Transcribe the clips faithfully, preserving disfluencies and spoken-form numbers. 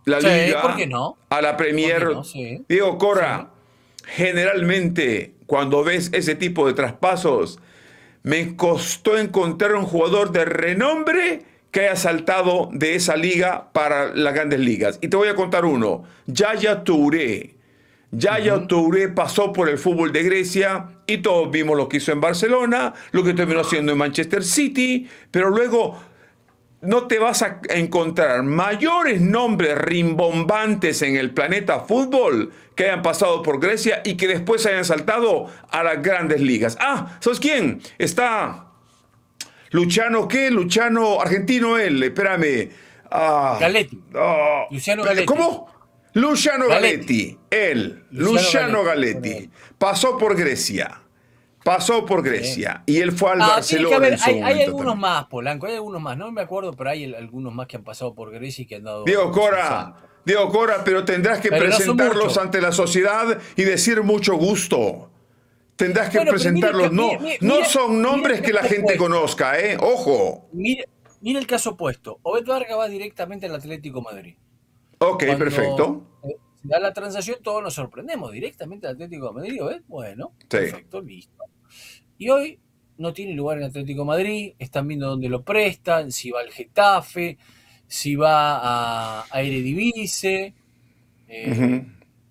la Sí, ¿por qué Liga no? a la ¿Por qué Premier. no? Sí, Diego sí. Cora, generalmente cuando ves ese tipo de traspasos, me costó encontrar un jugador de renombre que haya saltado de esa liga para las grandes ligas. Y te voy a contar uno, Yaya Touré. Yaya Ujú. Touré pasó por el fútbol de Grecia y todos vimos lo que hizo en Barcelona, lo que terminó haciendo en Manchester City, pero luego no te vas a encontrar mayores nombres rimbombantes en el planeta fútbol que hayan pasado por Grecia y que después hayan saltado a las grandes ligas. Ah, ¿sabes quién? Está Luciano, ¿qué? Luciano, argentino él, espérame. Ah, Galetti, ah, Luciano Galetti. ¿cómo? Luciano Galetti, Galetti, él, Luciano Luciano Galetti. Luciano Galetti, Galetti. pasó por Grecia, pasó por Sí. Grecia y él fue al Ah, tiene que Barcelona haber, en su hay, hay momento algunos también. más, Polanco, hay algunos más, no me acuerdo, pero hay el- algunos más que han pasado por Grecia y que han dado Diego hermosos Cora, saltos. Diego Cora, pero tendrás que Pero no son presentarlos muchos. ante la sociedad y decir mucho gusto. Tendrás que Bueno, pero mire, el presentarlos, ca- mire, no, mire, no mire, son mire el nombres que la caso gente opuesto. conozca, ¿eh? Ojo. Mire, mire el caso opuesto. Obed Vargas va directamente al Atlético de Madrid. Ok, Cuando perfecto. eh, se da la transacción, todos nos sorprendemos. Directamente al Atlético de Madrid, ¿ves? Bueno, Sí. perfecto, listo. Y hoy no tiene lugar en Atlético de Madrid, están viendo dónde lo prestan, si va al Getafe, si va a, a Eredivisie. Ujú. eh,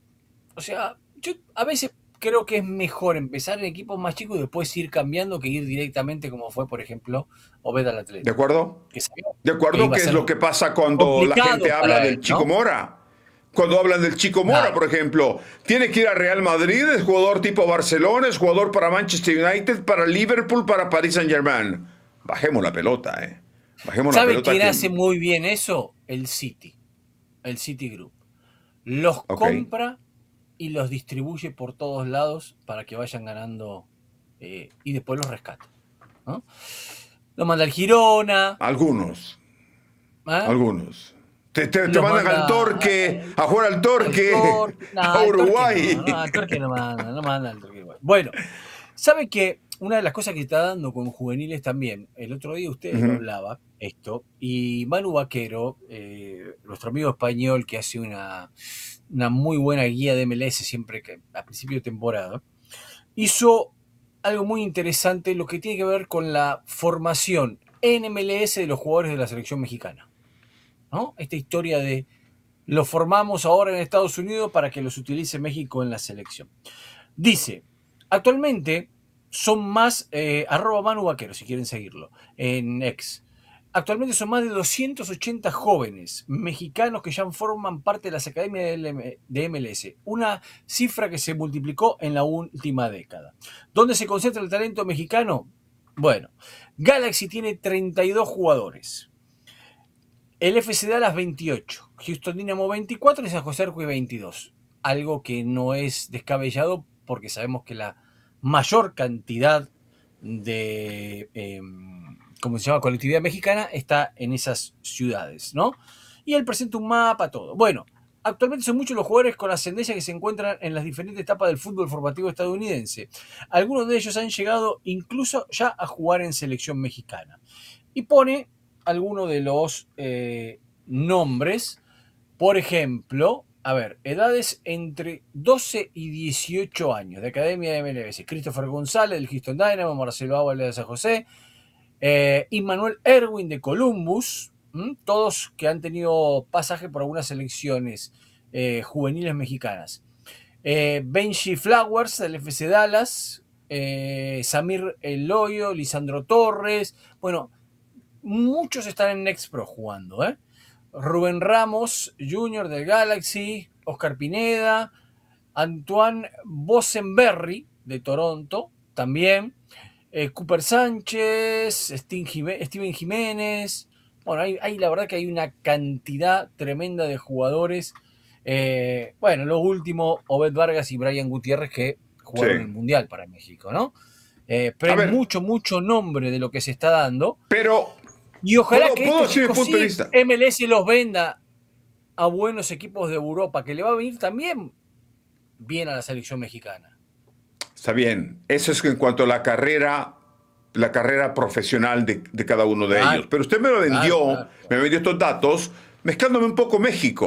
o sea, yo a veces creo que es mejor empezar en equipos más chicos y después ir cambiando que ir directamente como fue, por ejemplo, Obed al ¿De Atlético, acuerdo? que sabía ¿De que acuerdo? iba a ¿Qué es ser lo que pasa cuando la gente complicado habla para del él, Chico ¿no? Mora? Cuando hablan del Chico Mora, Claro. por ejemplo, tiene que ir a Real Madrid, es jugador tipo Barcelona, es jugador para Manchester United, para Liverpool, para Paris Saint-Germain. Bajemos la pelota, ¿eh? Bajemos la ¿Sabe pelota quién que... hace muy bien eso? El City, el City Group. Los Ok. compra y los distribuye por todos lados para que vayan ganando eh, y después los rescata, ¿no? Lo manda al Girona, Algunos, ¿eh? algunos. Te, te, te Los mandan al manda a- Torque, a jugar al al Torque, Torque. a Nah, al Torque no, no, Uruguay. al Torque no manda, no manda al Torque. Bueno, ¿sabe que una de las cosas que está dando con juveniles también? El otro día usted lo Ujú. hablaba, esto, y Manu Vaquero, eh, nuestro amigo español que hace una, una muy buena guía de M L S siempre que a principio de temporada, hizo algo muy interesante, lo que tiene que ver con la formación en M L S de los jugadores de la selección mexicana, ¿no? Esta historia de los formamos ahora en Estados Unidos para que los utilice México en la selección. Dice, actualmente son más, eh, arroba Manu Vaquero, si quieren seguirlo, en X. Actualmente son más de doscientos ochenta jóvenes mexicanos que ya forman parte de las academias de M L S, una cifra que se multiplicó en la última década. ¿Dónde se concentra el talento mexicano? Bueno, Galaxy tiene treinta y dos jugadores, el F C Dallas veintiocho, Houston Dynamo veinticuatro y San José Earthquakes veintidós. Algo que no es descabellado porque sabemos que la mayor cantidad de, eh, ¿cómo se llama?, colectividad mexicana está en esas ciudades, ¿no? Y él presenta un mapa, todo. Bueno, actualmente son muchos los jugadores con ascendencia que se encuentran en las diferentes etapas del fútbol formativo estadounidense. Algunos de ellos han llegado incluso ya a jugar en selección mexicana. Y pone algunos de los eh, nombres, por ejemplo, a ver, edades entre doce y dieciocho años, de Academia de M L S. Christopher González, del Houston Dynamo, Marcelo Ábala de San José, eh, Immanuel Erwin de Columbus, ¿m? Todos que han tenido pasaje por algunas selecciones eh, juveniles mexicanas. Eh, Benji Flowers, del F C Dallas, eh, Samir Eloyo, Lisandro Torres, bueno, muchos están en Next Pro jugando, ¿eh? Rubén Ramos junior del Galaxy, Oscar Pineda, Antoine Bosenberry de Toronto, también, eh, Cooper Sánchez, Steven Jiménez. Bueno, hay, hay, la verdad que hay una cantidad tremenda de jugadores. Eh, bueno, lo último, Obed Vargas y Brian Gutiérrez que Sí. jugaron el Mundial para México, ¿no? Eh, pero A hay ver, mucho, mucho nombre de lo que se está dando. pero Y ojalá puedo, que puedo estos decir mi chicos punto de sí, vista. M L S los venda a buenos equipos de Europa, que le va a venir también bien a la selección mexicana. Está bien. Eso es en cuanto a la carrera, la carrera profesional de, de cada uno de ellos. Claro, Pero usted me lo claro, vendió, claro, me claro. vendió estos datos, mezclándome un poco México.